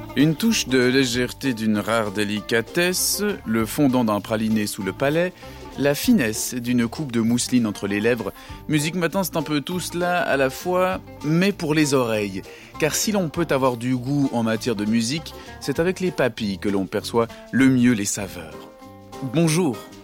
Une touche de légèreté d'une rare délicatesse, le fondant d'un praliné sous le palais, la finesse d'une coupe de mousseline entre les lèvres. Musique Matin, c'est un peu tout cela à la fois, mais pour les oreilles. Car si l'on peut avoir du goût en matière de musique, c'est avec les papilles que l'on perçoit le mieux les saveurs. Bonjour.